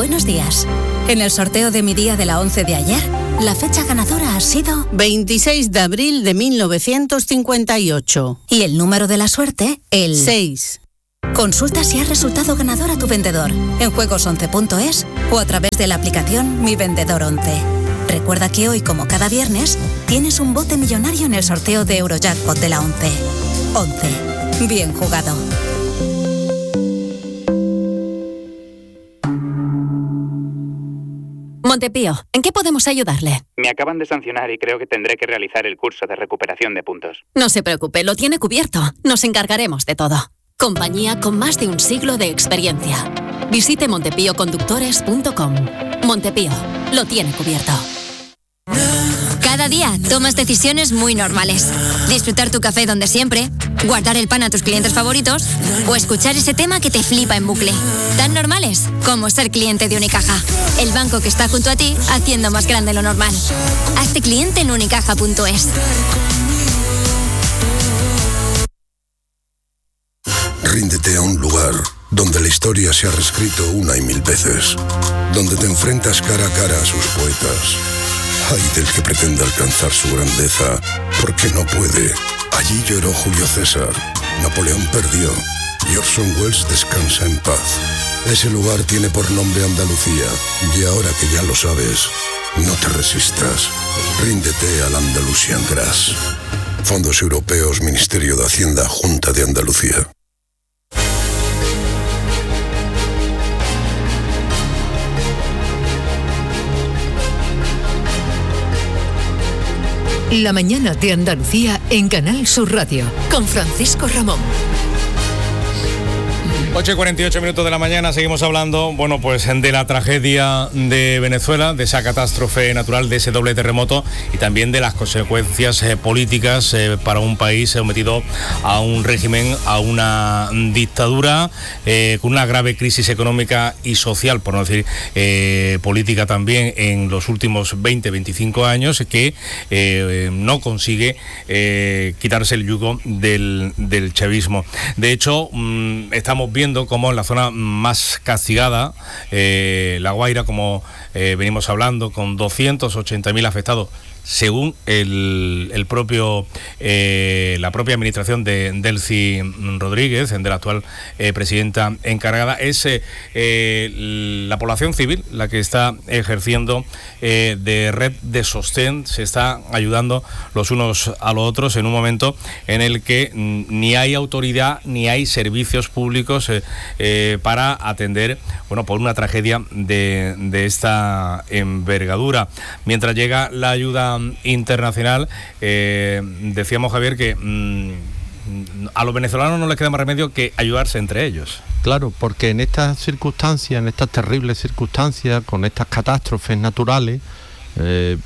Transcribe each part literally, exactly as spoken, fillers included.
Buenos días. En el sorteo de mi día de la once de ayer, la fecha ganadora ha sido veintiséis de abril de mil novecientos cincuenta y ocho. Y el número de la suerte, el seis. Consulta si has resultado ganador a tu vendedor en juegos once punto es o a través de la aplicación Mi Vendedor once. Recuerda que hoy, como cada viernes, tienes un bote millonario en el sorteo de Eurojackpot de la once. once. Bien jugado. Montepío, ¿en qué podemos ayudarle? Me acaban de sancionar y creo que tendré que realizar el curso de recuperación de puntos. No se preocupe, lo tiene cubierto. Nos encargaremos de todo. Compañía con más de un siglo de experiencia. Visite montepío conductores punto com. Montepío, lo tiene cubierto. Cada día tomas decisiones muy normales. Disfrutar tu café donde siempre, guardar el pan a tus clientes favoritos o escuchar ese tema que te flipa en bucle. Tan normales como ser cliente de Unicaja. El banco que está junto a ti haciendo más grande lo normal. Hazte cliente en unicaja punto es. Ríndete a un lugar donde la historia se ha reescrito una y mil veces, donde te enfrentas cara a cara a sus poetas. Ay del que pretenda alcanzar su grandeza, porque no puede. Allí lloró Julio César, Napoleón perdió y Orson Welles descansa en paz. Ese lugar tiene por nombre Andalucía, y ahora que ya lo sabes, no te resistas. Ríndete al Andalusian Grass. Fondos Europeos, Ministerio de Hacienda, Junta de Andalucía. La mañana de Andalucía en Canal Sur Radio, con Francisco Ramón. ocho y cuarenta y ocho minutos de la mañana, seguimos hablando, bueno, pues de la tragedia de Venezuela, de esa catástrofe natural, de ese doble terremoto y también de las consecuencias eh, políticas eh, para un país sometido a un régimen, a una dictadura, eh, con una grave crisis económica y social, por no decir eh, política también, en los últimos veinte, veinticinco años, que eh, no consigue eh, quitarse el yugo del, del chavismo. De hecho, mmm, estamos viendo como en la zona más castigada, eh, La Guaira, como eh, venimos hablando, con doscientos ochenta mil afectados, según el, el propio eh, la propia administración de Delcy Rodríguez, de la actual eh, presidenta encargada, es eh, eh, la población civil la que está ejerciendo eh, de red de sostén, se está ayudando los unos a los otros en un momento en el que ni hay autoridad ni hay servicios públicos eh, eh, para atender, bueno, por una tragedia de, de esta envergadura. Mientras llega la ayuda internacional, eh, decíamos, Javier, que mmm, a los venezolanos no les queda más remedio que ayudarse entre ellos. Claro, porque en estas circunstancias, en estas terribles circunstancias, con estas catástrofes naturales, eh,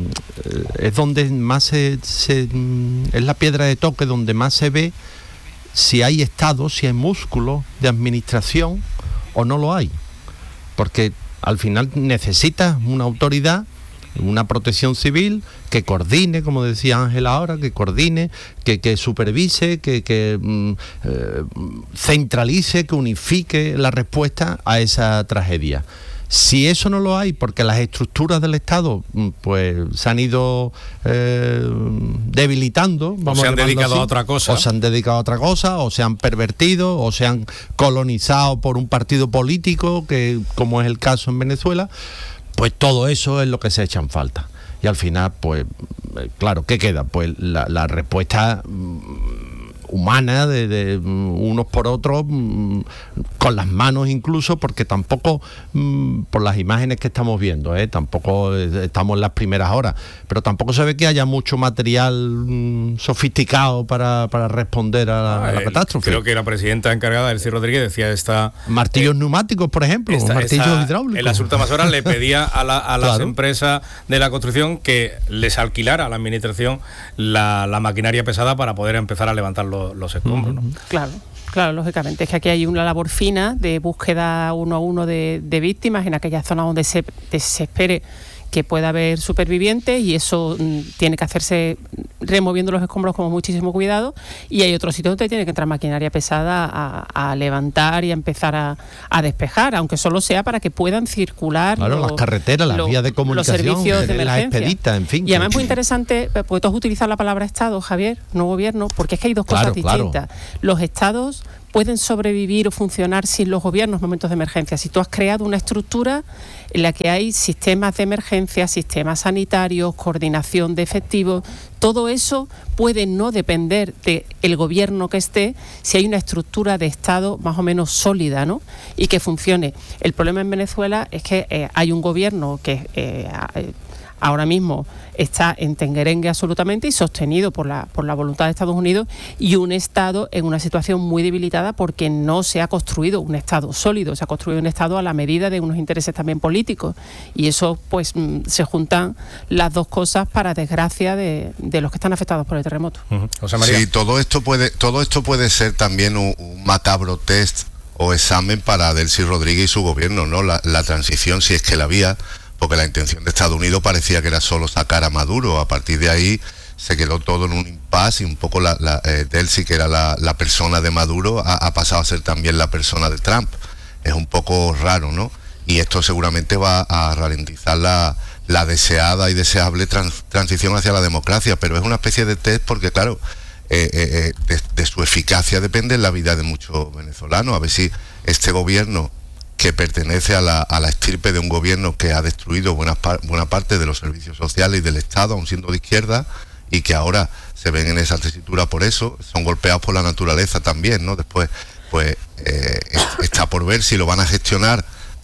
es donde más se, se es la piedra de toque, donde más se ve si hay Estado, si hay músculo de administración o no lo hay, porque al final necesitas una autoridad, una protección civil que coordine, como decía Ángel ahora, que coordine, que, que supervise, que, que eh, centralice, que unifique la respuesta a esa tragedia. Si eso no lo hay, porque las estructuras del Estado pues se han ido eh, debilitando, vamos, o se han dedicado así, a otra cosa, o se han dedicado a otra cosa, o se han pervertido, o se han colonizado por un partido político, que como es el caso en Venezuela, pues todo eso es lo que se echa en falta. Y al final, pues, claro, ¿qué queda? Pues la, la respuesta humana de, de unos por otros, con las manos incluso, porque tampoco, por las imágenes que estamos viendo, ¿eh? tampoco estamos en las primeras horas, pero tampoco se ve que haya mucho material sofisticado para, para responder a la, ah, a la catástrofe. Creo que la presidenta encargada, Delcy Rodríguez, decía esta... Martillos eh, neumáticos, por ejemplo, esta, martillos esta, hidráulicos. En las últimas horas le pedía a, la, a las claro. empresas de la construcción que les alquilara a la administración la, la maquinaria pesada para poder empezar a levantar los los escombros, ¿no? Claro, claro, lógicamente. Es que aquí hay una labor fina de búsqueda uno a uno de, de víctimas en aquellas zonas donde se, se espere que pueda haber supervivientes y eso mm, tiene que hacerse removiendo los escombros con muchísimo cuidado, y hay otros sitios donde tiene que entrar maquinaria pesada a, a levantar y a empezar a, a despejar, aunque solo sea para que puedan circular claro, lo, las carreteras, las lo, vías de comunicación, los servicios de las emergencia. expeditas, en fin. Y además es muy interesante, porque tú has utilizado la palabra Estado, Javier, no gobierno, porque es que hay dos cosas claro, distintas. Claro. Los Estados pueden sobrevivir o funcionar sin los gobiernos en momentos de emergencia. Si tú has creado una estructura en la que hay sistemas de emergencia, sistemas sanitarios, coordinación de efectivos, todo eso puede no depender del gobierno que esté si hay una estructura de Estado más o menos sólida, ¿no? Y que funcione. El problema en Venezuela es que eh, hay un gobierno que eh, ahora mismo está en tenguerengue absolutamente y sostenido por la, por la voluntad de Estados Unidos, y un Estado en una situación muy debilitada porque no se ha construido un Estado sólido, se ha construido un Estado a la medida de unos intereses también políticos, y eso pues se juntan las dos cosas para desgracia de, de los que están afectados por el terremoto. Uh-huh. José María. Sí, todo esto puede, todo esto puede ser también un, un macabro test o examen para Delcy Rodríguez y su gobierno, ¿no? La, la transición, si es que la había, porque la intención de Estados Unidos parecía que era solo sacar a Maduro. A partir de ahí se quedó todo en un impasse, y un poco la, la eh, Delcy, que era la, la persona de Maduro, ha, ha pasado a ser también la persona de Trump. Es un poco raro, ¿no? Y esto seguramente va a ralentizar la, la deseada y deseable trans, transición hacia la democracia, pero es una especie de test porque, claro, eh, eh, de, de su eficacia depende la vida de muchos venezolanos. A ver si este gobierno, que pertenece a la, a la estirpe de un gobierno que ha destruido buena, par, buena parte de los servicios sociales y del Estado, aun siendo de izquierda, y que ahora se ven en esa tesitura por eso, son golpeados por la naturaleza también, ¿no? Después, pues, eh, está por ver si lo van a gestionar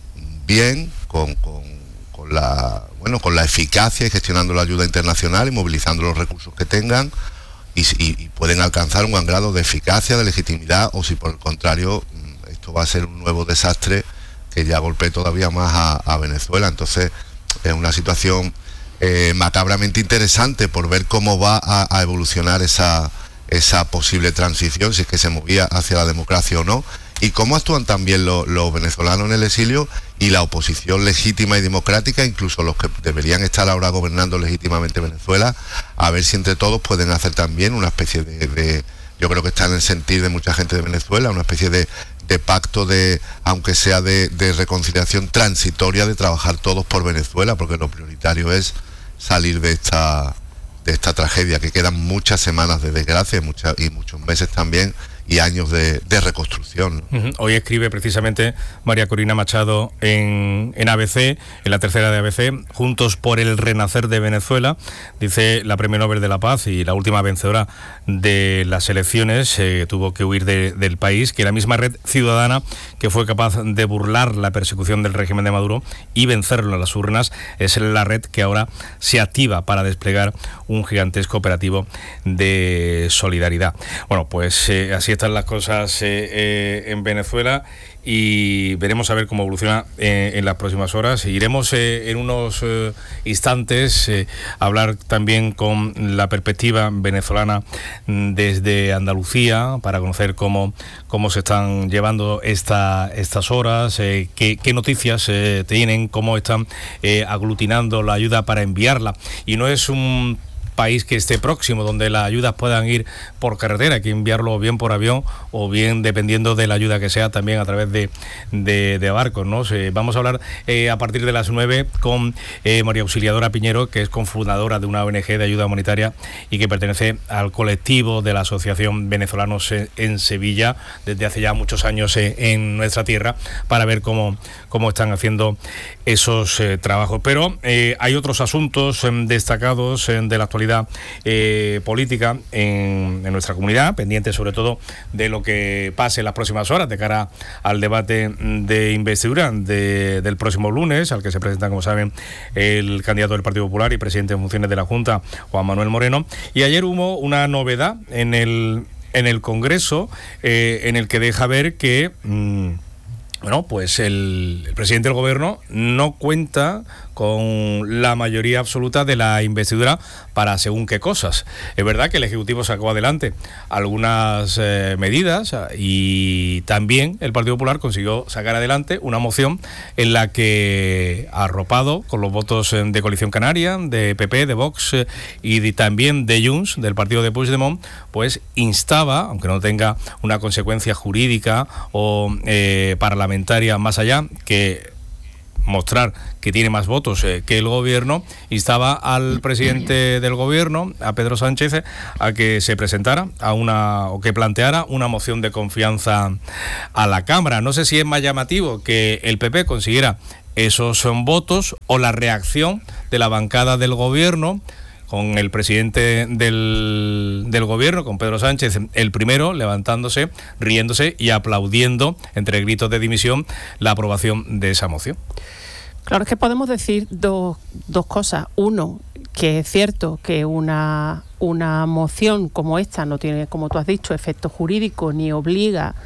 bien, con, con, con la, bueno, con la eficacia y gestionando la ayuda internacional y movilizando los recursos que tengan, y, y, y pueden alcanzar un gran grado de eficacia, de legitimidad, o si por el contrario esto va a ser un nuevo desastre que ya golpee todavía más a, a Venezuela. Entonces es una situación eh, macabramente interesante por ver cómo va a, a evolucionar esa, esa posible transición, si es que se movía hacia la democracia o no, y cómo actúan también los, los venezolanos en el exilio y la oposición legítima y democrática, incluso los que deberían estar ahora gobernando legítimamente Venezuela, a ver si entre todos pueden hacer también una especie de, de yo creo que está en el sentir de mucha gente de Venezuela, una especie de de pacto de, aunque sea de, de reconciliación transitoria, de trabajar todos por Venezuela, porque lo prioritario es salir de esta de esta tragedia, que quedan muchas semanas de desgracia, muchas, y muchos meses también, y años de, de reconstrucción, ¿no? Uh-huh. Hoy escribe precisamente María Corina Machado en, en A B C, en la tercera de A B C, Juntos por el Renacer de Venezuela. Dice la Premio Nobel de la Paz y la última vencedora de las elecciones, eh, tuvo que huir de, del país, que la misma red ciudadana que fue capaz de burlar la persecución del régimen de Maduro y vencerlo en las urnas, es la red que ahora se activa para desplegar un gigantesco operativo de solidaridad. Bueno, pues eh, así están las cosas eh, eh, en Venezuela, y veremos a ver cómo evoluciona eh, en las próximas horas. Iremos eh, en unos eh, instantes eh, a hablar también con la perspectiva venezolana desde Andalucía, para conocer cómo, cómo se están llevando esta, estas horas, eh, qué, qué noticias eh, tienen, cómo están eh, aglutinando la ayuda para enviarla. Y no es un país que esté próximo, donde las ayudas puedan ir por carretera, hay que enviarlo bien por avión o bien, dependiendo de la ayuda que sea, también a través de, de, de barcos, ¿no? Se, vamos a hablar eh, a partir de las nueve con eh, María Auxiliadora Piñero, que es cofundadora de una O N G de ayuda humanitaria y que pertenece al colectivo de la Asociación Venezolanos en, en Sevilla, desde hace ya muchos años eh, en nuestra tierra, para ver cómo, cómo están haciendo esos eh, trabajos. Pero eh, hay otros asuntos eh, destacados eh, de la actualidad Eh, política en, en nuestra comunidad, pendiente sobre todo de lo que pase en las próximas horas de cara al debate de investidura de, del próximo lunes, al que se presenta, como saben, el candidato del Partido Popular y presidente en funciones de la Junta, Juan Manuel Moreno. Y ayer hubo una novedad en el, en el Congreso, eh, en el que deja ver que... Mmm, bueno, pues el, el presidente del gobierno no cuenta con la mayoría absoluta de la investidura para según qué cosas. Es verdad que el Ejecutivo sacó adelante algunas eh, medidas y también el Partido Popular consiguió sacar adelante una moción en la que, arropado con los votos de Coalición Canaria, de P P, de Vox eh, y de, también de Junts, del partido de Puigdemont, pues instaba, aunque no tenga una consecuencia jurídica o eh, parlamentaria más allá, que mostrar que tiene más votos eh, que el gobierno, instaba al presidente del gobierno, a Pedro Sánchez, a que se presentara a una o que planteara una moción de confianza a la Cámara. No sé si es más llamativo que el P P consiguiera esos votos o la reacción de la bancada del gobierno, con el presidente del, del gobierno, con Pedro Sánchez, el primero, levantándose, riéndose y aplaudiendo, entre gritos de dimisión, la aprobación de esa moción. Claro, es que podemos decir dos, dos cosas. Uno, que es cierto que una, una moción como esta no tiene, como tú has dicho, efecto jurídico ni obliga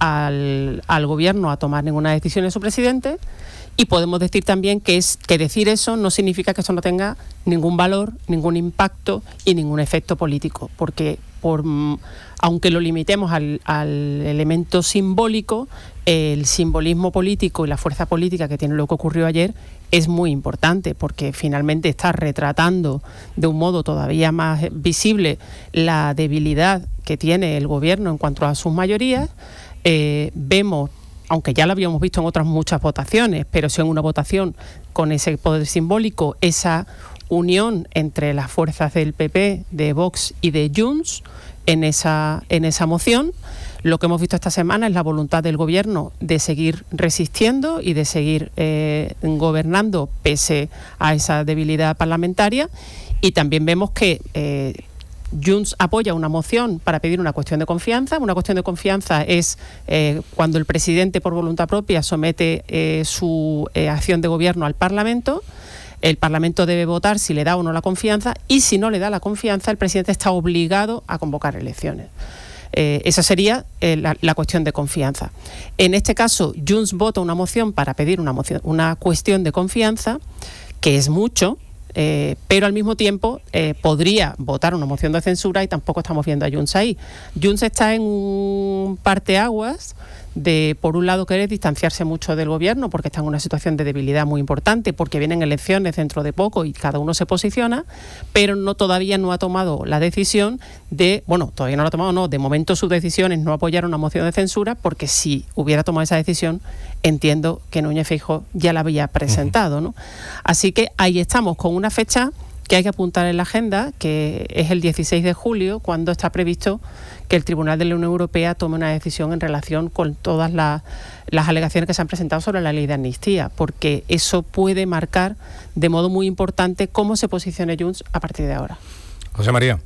al, al gobierno a tomar ninguna decisión en su presidente. Y podemos decir también que es que decir eso no significa que eso no tenga ningún valor, ningún impacto y ningún efecto político, porque por, aunque lo limitemos al, al elemento simbólico, el simbolismo político y la fuerza política que tiene lo que ocurrió ayer es muy importante, porque finalmente está retratando de un modo todavía más visible la debilidad que tiene el gobierno en cuanto a sus mayorías. Eh, vemos, aunque ya lo habíamos visto en otras muchas votaciones, pero si en una votación con ese poder simbólico, esa unión entre las fuerzas del P P, de Vox y de Junts en esa, en esa moción. Lo que hemos visto esta semana es la voluntad del gobierno de seguir resistiendo y de seguir eh, gobernando pese a esa debilidad parlamentaria, y también vemos que eh, Junts apoya una moción para pedir una cuestión de confianza. Una cuestión de confianza es eh, cuando el presidente por voluntad propia somete eh, su eh, acción de gobierno al Parlamento. El Parlamento debe votar si le da o no la confianza, y si no le da la confianza, el presidente está obligado a convocar elecciones. Eh, esa sería eh, la, la cuestión de confianza. En este caso, Junts vota una moción para pedir una, moción, una cuestión de confianza, que es mucho. Eh, pero al mismo tiempo eh, podría votar una moción de censura, y tampoco estamos viendo a Junts ahí. Junts está en un parteaguas de, por un lado, querer distanciarse mucho del gobierno porque está en una situación de debilidad muy importante, porque vienen elecciones dentro de poco y cada uno se posiciona, pero no todavía no ha tomado la decisión de, bueno, todavía no lo ha tomado, no, de momento su decisión es no apoyar una moción de censura, porque si hubiera tomado esa decisión, entiendo que Núñez Feijóo ya la había presentado, ¿no? Así que ahí estamos, con una fecha que hay que apuntar en la agenda, que es el dieciséis de julio, cuando está previsto que el Tribunal de la Unión Europea tome una decisión en relación con todas las, las alegaciones que se han presentado sobre la ley de amnistía, porque eso puede marcar de modo muy importante cómo se posicione Junts a partir de ahora. José María.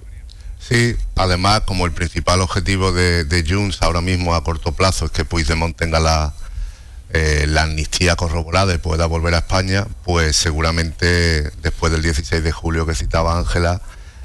Sí, además, como el principal objetivo de, de Junts ahora mismo a corto plazo es que Puigdemont tenga la Eh, la amnistía corroborada y pueda volver a España, pues seguramente después del dieciséis de julio que citaba Ángela,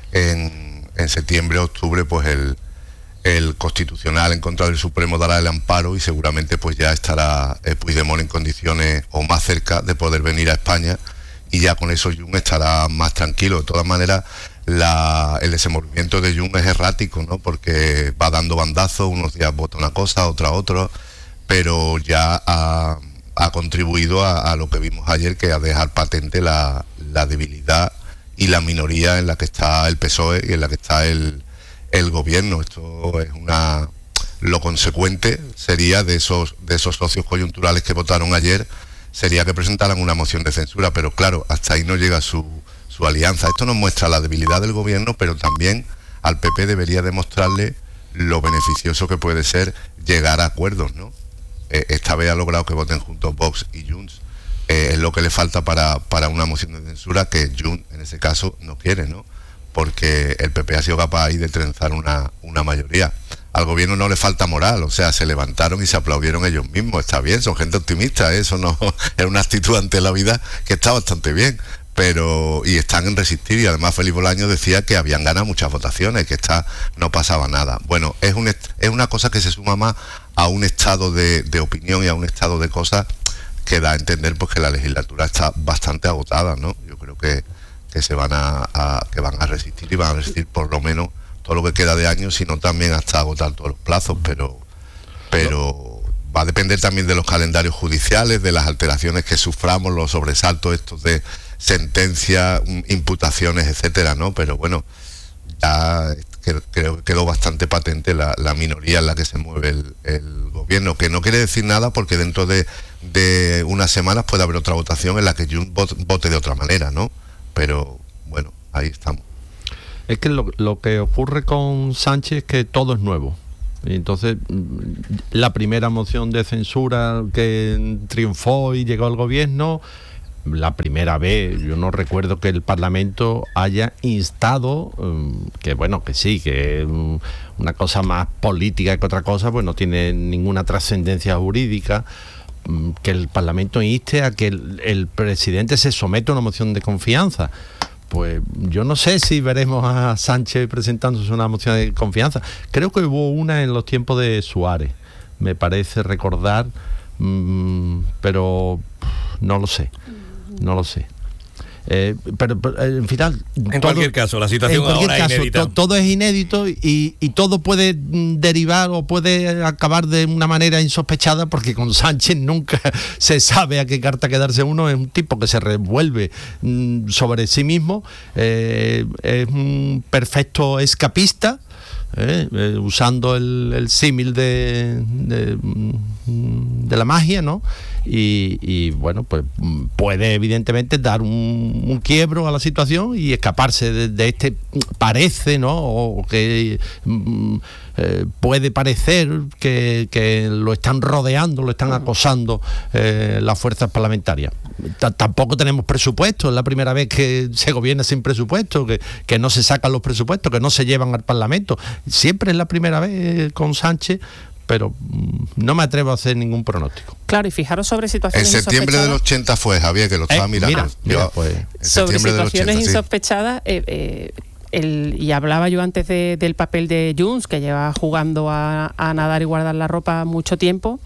en, en septiembre, octubre, pues el, el Constitucional en contra del Supremo dará el amparo, y seguramente pues ya estará eh, Puigdemont en condiciones o más cerca de poder venir a España, y ya con eso Junts estará más tranquilo. De todas maneras, la, el desenvolvimiento de Junts es errático, ¿no? Porque va dando bandazos, unos días vota una cosa, otra otra, pero ya ha, ha contribuido a, a lo que vimos ayer, que a dejar patente la, la debilidad y la minoría en la que está el P S O E y en la que está el, el gobierno. Esto es una... Lo consecuente sería de esos, de esos socios coyunturales que votaron ayer, sería que presentaran una moción de censura, pero claro, hasta ahí no llega su, su alianza. Esto nos muestra la debilidad del gobierno, pero también al P P debería demostrarle lo beneficioso que puede ser llegar a acuerdos, ¿no? Esta vez ha logrado que voten juntos Vox y Junts. Eh, es lo que le falta para, para una moción de censura, que Junts en ese caso no quiere, ¿no? Porque el P P ha sido capaz ahí de trenzar una, una mayoría. Al gobierno no le falta moral, o sea, se levantaron y se aplaudieron ellos mismos. Está bien, son gente optimista, ¿eh? Eso no es una actitud ante la vida que está bastante bien. pero y están en resistir, y además Félix Bolaño decía que habían ganado muchas votaciones, que esta no pasaba nada. Bueno, es un es una cosa que se suma más a un estado de, de opinión y a un estado de cosas que da a entender pues que la legislatura está bastante agotada, ¿no? Yo creo que, que se van a, a que van a resistir y van a resistir por lo menos todo lo que queda de año, sino también hasta agotar todos los plazos, pero pero va a depender también de los calendarios judiciales, de las alteraciones que suframos, los sobresaltos estos de sentencias, imputaciones, etcétera, ¿no? Pero bueno, ya creo que quedó bastante patente la, la minoría en la que se mueve el, el gobierno, que no quiere decir nada porque dentro de, de unas semanas puede haber otra votación en la que Junts vote de otra manera, ¿no? Pero bueno, ahí estamos. Es que lo, lo que ocurre con Sánchez es que todo es nuevo. Y entonces la primera moción de censura que triunfó y llegó al gobierno, la primera vez, yo no recuerdo que el Parlamento haya instado, um, que bueno, que sí, que es um, una cosa más política que otra cosa, pues no tiene ninguna trascendencia jurídica, um, que el Parlamento inste a que el, el presidente se someta a una moción de confianza. Pues yo no sé si veremos a Sánchez presentándose una moción de confianza. Creo que hubo una en los tiempos de Suárez, me parece recordar, mmm, pero no lo sé. No lo sé. Eh, pero, pero en final... En todo, cualquier caso, la situación ahora es inédita. To, todo es inédito y, y todo puede derivar o puede acabar de una manera insospechada, porque con Sánchez nunca se sabe a qué carta quedarse uno. Es un tipo que se revuelve mm, sobre sí mismo, eh, es un perfecto escapista, Eh, eh, usando el, el símil de, de, de la magia, ¿no? Y, y bueno, pues puede evidentemente dar un, un quiebro a la situación y escaparse de, de este, parece, ¿no? O que mm, eh, puede parecer que, que lo están rodeando, lo están acosando eh, las fuerzas parlamentarias. T- tampoco tenemos presupuesto, es la primera vez que se gobierna sin presupuesto, que, que no se sacan los presupuestos, que no se llevan al Parlamento. Siempre es la primera vez con Sánchez, pero no me atrevo a hacer ningún pronóstico. Claro, y fijaros sobre situaciones en septiembre del ochenta fue, Javier, que lo estaba eh, mirando. Mira, mira, yo, pues, sobre situaciones ochenta, insospechadas, sí. eh, eh, el, y hablaba yo antes de, del papel de Junts, que lleva jugando a, a nadar y guardar la ropa mucho tiempo.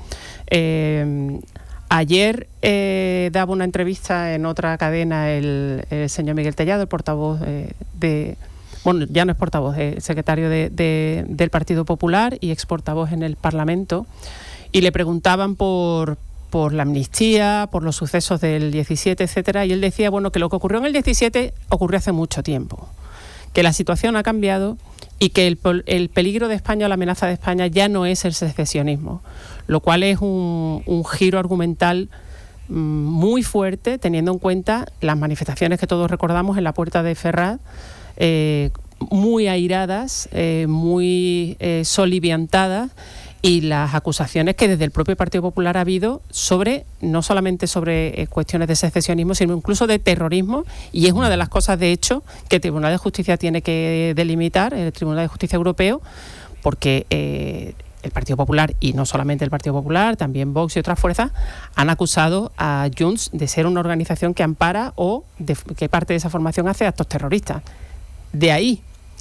Eh, ayer eh, daba una entrevista en otra cadena el, el señor Miguel Tellado, el portavoz eh, de... Bueno, ya no es portavoz, es secretario de, de, del Partido Popular y ex portavoz en el Parlamento, y le preguntaban por, por la amnistía, por los sucesos del diecisiete, etcétera, y él decía, bueno, que lo que ocurrió en el diecisiete ocurrió hace mucho tiempo, que la situación ha cambiado y que el, el peligro de España o la amenaza de España ya no es el secesionismo, lo cual es un, un giro argumental mmm, muy fuerte, teniendo en cuenta las manifestaciones que todos recordamos en la Puerta de Ferraz, Eh, muy airadas, eh, muy eh, soliviantadas, y las acusaciones que desde el propio Partido Popular ha habido sobre, no solamente sobre eh, cuestiones de secesionismo, sino incluso de terrorismo, y es una de las cosas, de hecho, que el Tribunal de Justicia tiene que delimitar, el Tribunal de Justicia Europeo, porque eh, el Partido Popular, y no solamente el Partido Popular, también Vox y otras fuerzas, han acusado a Junts de ser una organización que ampara o de, que parte de esa formación hace actos terroristas. De ahí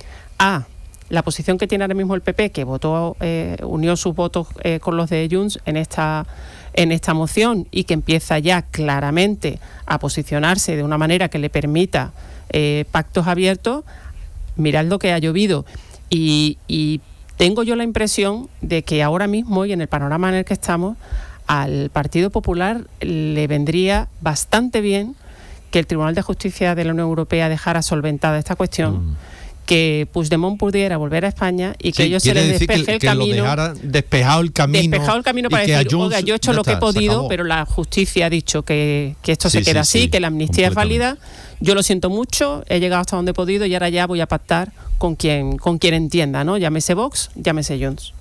a la posición que tiene ahora mismo el P P, que votó, eh, unió sus votos eh, con los de Junts en esta, en esta moción, y que empieza ya claramente a posicionarse de una manera que le permita eh, pactos abiertos. Mirad lo que ha llovido. Y, y tengo yo la impresión de que ahora mismo, y en el panorama en el que estamos, al Partido Popular le vendría bastante bien que el Tribunal de Justicia de la Unión Europea dejara solventada esta cuestión, mm. que Puigdemont pudiera volver a España y que sí, ellos se les despeje que, el que camino. Lo dejara despejado el camino. Despejado el camino para decir, oiga, yo he hecho lo está, que he podido, pero la justicia ha dicho que, que esto sí, se queda sí, así, sí, que la amnistía es válida. Yo lo siento mucho, he llegado hasta donde he podido y ahora ya voy a pactar con quien, con quien entienda, ¿no? Llámese Vox, llámese Junts.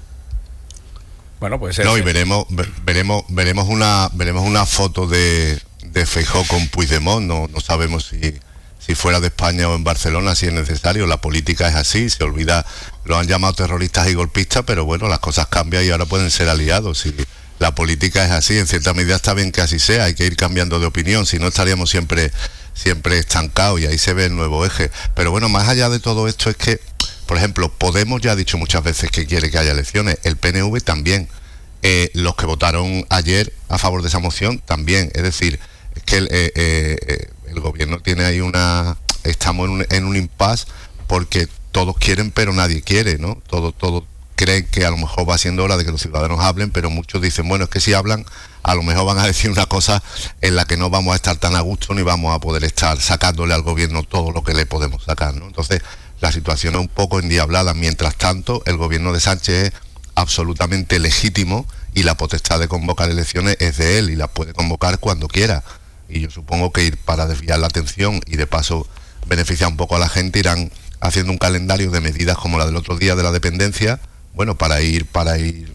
Bueno, pues no, y veremos, veremos, veremos una, veremos una foto de de Feijóo con Puigdemont. No, no sabemos si, si fuera de España o en Barcelona, si es necesario. La política es así, se olvida, lo han llamado terroristas y golpistas, pero bueno, las cosas cambian y ahora pueden ser aliados. Y la política es así, en cierta medida está bien que así sea, hay que ir cambiando de opinión, si no estaríamos siempre siempre estancado, y ahí se ve el nuevo eje. Pero bueno, más allá de todo esto es que, por ejemplo, Podemos ya ha dicho muchas veces que quiere que haya elecciones, el P N V también, eh, los que votaron ayer a favor de esa moción también, es decir, es que el, eh, eh, el gobierno tiene ahí una... estamos en un, en un impasse porque todos quieren pero nadie quiere, ¿no? Todos, todos creen que a lo mejor va siendo hora de que los ciudadanos hablen, pero muchos dicen, bueno, es que si hablan, a lo mejor van a decir una cosa en la que no vamos a estar tan a gusto ni vamos a poder estar sacándole al gobierno todo lo que le podemos sacar, ¿no? Entonces, la situación es un poco endiablada. Mientras tanto, el gobierno de Sánchez es absolutamente legítimo y la potestad de convocar elecciones es de él y las puede convocar cuando quiera. Y yo supongo que ir para desviar la atención y de paso beneficiar un poco a la gente, irán haciendo un calendario de medidas como la del otro día de la dependencia, bueno, para ir para ir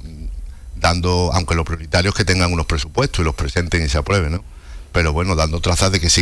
dando, aunque lo prioritario es que tengan unos presupuestos y los presenten y se aprueben, ¿no? Pero bueno, dando trazas de que sí